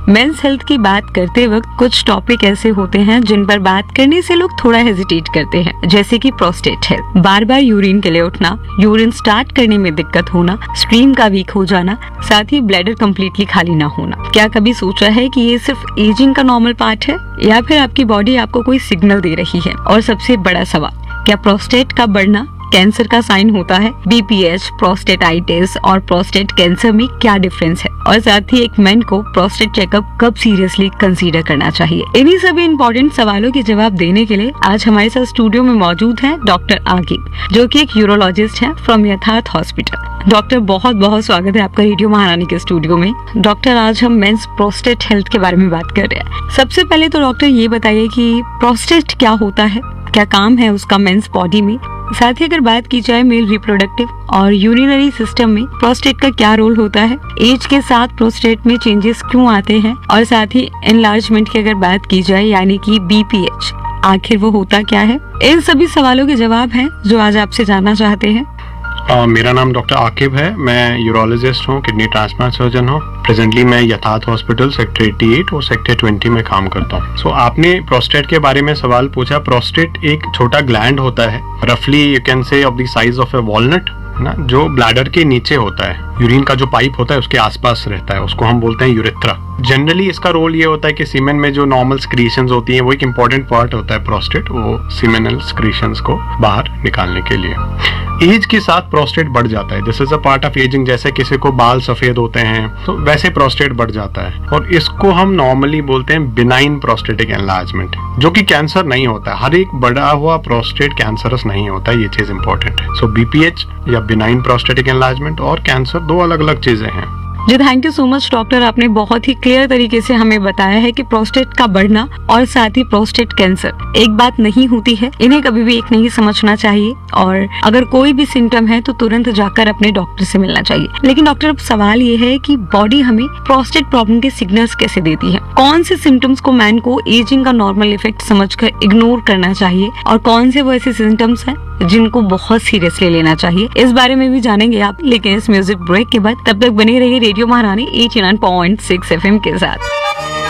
Mains health की बात करते वक्त कुछ टॉपिक ऐसे होते हैं जिन पर बात करने से लोग थोड़ा हेजिटेट करते हैं, जैसे कि प्रोस्टेट हेल्थ। बार बार यूरिन के लिए उठना, यूरिन स्टार्ट करने में दिक्कत होना, स्ट्रीम का वीक हो जाना, साथ ही ब्लैडर कम्प्लीटली खाली ना होना। क्या कभी सोचा है कि ये सिर्फ एजिंग का नॉर्मल पार्ट है या फिर आपकी बॉडी आपको कोई सिग्नल दे रही है? और सबसे बड़ा सवाल, क्या प्रोस्टेट का बढ़ना कैंसर का साइन होता है? BPH, प्रोस्टेटाइटिस और प्रोस्टेट कैंसर में क्या डिफरेंस है? और साथ ही एक मैन को प्रोस्टेट चेकअप कब सीरियसली कंसीडर करना चाहिए? इन्हीं सभी इंपॉर्टेंट सवालों के जवाब देने के लिए आज हमारे साथ स्टूडियो में मौजूद हैं डॉक्टर आकिब, जो कि एक यूरोलॉजिस्ट हैं फ्रॉम यथार्थ हॉस्पिटल। डॉक्टर, बहुत बहुत स्वागत है आपका रेडियो महारानी के स्टूडियो में। डॉक्टर, आज हम मेंस प्रोस्टेट हेल्थ के बारे में बात कर रहे हैं। सबसे पहले तो डॉक्टर ये बताइए कि प्रोस्टेट क्या होता है, क्या काम है उसका मेंस बॉडी में? साथ ही अगर बात की जाए मेल रिप्रोडक्टिव और यूरिनरी सिस्टम में प्रोस्टेट का क्या रोल होता है? एज के साथ प्रोस्टेट में चेंजेस क्यों आते हैं? और साथ ही एनलार्जमेंट की अगर बात की जाए यानी कि BPH, आखिर वो होता क्या है? इन सभी सवालों के जवाब हैं जो आज आपसे जानना चाहते हैं। मेरा नाम डॉक्टर आकिब है, मैं यूरोलॉजिस्ट हूँ, किडनी ट्रांसप्लांट सर्जन हूँ। प्रेजेंटली मैं यथार्थ हॉस्पिटल सेक्टर 88 और सेक्टर 20 में काम करता हूँ। सो आपने प्रोस्टेट के बारे में सवाल पूछा। प्रोस्टेट एक छोटा ग्लैंड होता है, रफली you can say of the size of A walnut ना, जो ब्लैडर के नीचे होता है। यूरिन का जो पाइप होता है उसके आसपास रहता है, उसको हम बोलते हैं यूरेथ्रा। जनरली इसका रोल ये होता है कि सीमेन में जो नॉर्मल स्क्रीशंस होती हैं वो एक इम्पॉर्टेंट पार्ट होता है प्रोस्टेट, वो सीमेनल स्क्रीशंस को बाहर निकालने के लिए। एज के साथ प्रोस्टेट बढ़ जाता है, this is a part of ageing. जैसे किसी को बाल सफेद होते हैं तो वैसे प्रोस्टेट बढ़ जाता है, और इसको हम नॉर्मली बोलते हैं बिनाइन प्रोस्टेटिक एनलार्जमेंट, जो कि कैंसर नहीं होता है। हर एक बढ़ा हुआ प्रोस्टेट कैंसरस नहीं होता, ये चीज इंपॉर्टेंट है। सो BPH या बिनाइन प्रोस्टेटिक एनलार्जमेंट और कैंसर दो अलग अलग चीजें हैं। जी, thank you so much doctor, आपने बहुत ही क्लियर तरीके से हमें बताया है कि प्रोस्टेट का बढ़ना और साथ ही प्रोस्टेट कैंसर एक बात नहीं होती है, इन्हें कभी भी एक नहीं समझना चाहिए, और अगर कोई भी सिम्टम है तो तुरंत जाकर अपने डॉक्टर से मिलना चाहिए। लेकिन डॉक्टर, अब सवाल ये है कि बॉडी हमें प्रोस्टेट प्रॉब्लम के सिग्नल्स कैसे देती है? कौन से सिम्टम्स को मैन को एजिंग का नॉर्मल इफेक्ट समझकर इग्नोर करना चाहिए, और कौन से वो ऐसे सिम्टम्स हैं जिनको बहुत सीरियसली लेना चाहिए? इस बारे में भी जानेंगे आप, लेकिन इस म्यूजिक ब्रेक के बाद। तब तक बने रहिए रेडियो महारानी 89.6 FM के साथ।